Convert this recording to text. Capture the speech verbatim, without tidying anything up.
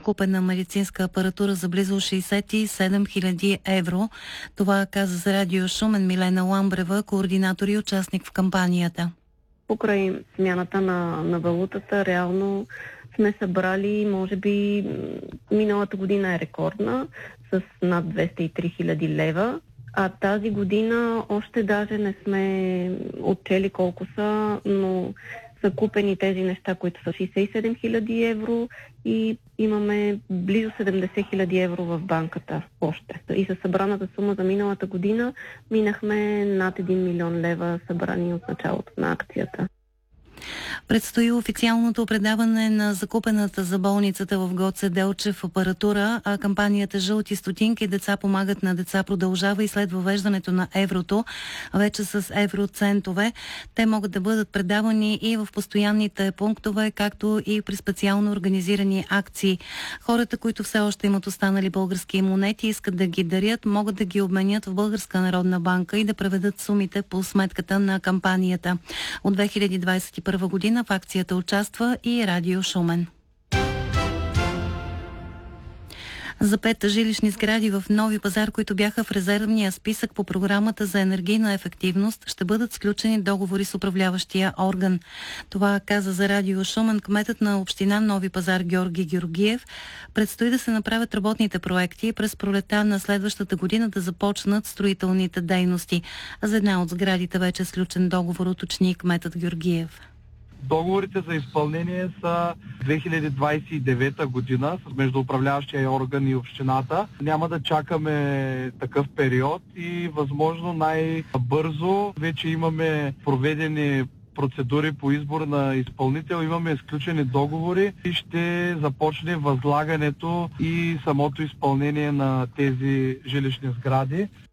закупена медицинска апаратура за близо шейсет и седем хиляди евро. Това каза за Радио Шумен Милена Ламбрева, координатор и участник в кампанията. Покрай смяната на, на валутата, реално сме събрали, може би миналата година е рекордна, с над двеста и три хиляди лева, а тази година още даже не сме отчели колко са, но са купени тези неща, които са шейсет и седем хиляди евро и имаме близо седемдесет хиляди евро в банката още. И със събраната сума за миналата година минахме над един милион лева събрани от началото на акцията. Предстои официалното предаване на закупената за болницата в Гоце Делчев апаратура, а кампанията Жълти стотинки деца помагат на деца продължава и след въвеждането на еврото, вече с евроцентове. Те могат да бъдат предавани и в постоянните пунктове, както и при специално организирани акции. Хората, които все още имат останали български монети, искат да ги дарят, могат да ги обменят в Българска народна банка и да преведат сумите по сметката на кампанията. От две хиляди двадесет и първа година в акцията участва и Радио Шумен. За пет жилищни сгради в Нови пазар, които бяха в резервния списък по програмата за енергийна ефективност, ще бъдат сключени договори с управляващия орган. Това каза за Радио Шумен кметът на община Нови пазар Георги Георгиев. Предстои да се направят работните проекти и през пролета на следващата година да започнат строителните дейности. За една от сградите вече е сключен договор, уточни кметът Георгиев. Договорите за изпълнение са две хиляди двадесет и девета година между управляващия орган и общината. Няма да чакаме такъв период и възможно най-бързо вече имаме проведени процедури по избор на изпълнител, имаме изключени договори и ще започне възлагането и самото изпълнение на тези жилищни сгради.